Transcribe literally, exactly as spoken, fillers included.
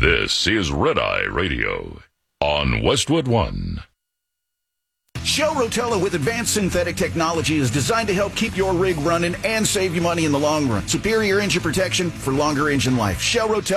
This is Red Eye Radio on Westwood One. Shell Rotella with advanced synthetic technology is designed to help keep your rig running and save you money in the long run. Superior engine protection for longer engine life. Shell Rotella.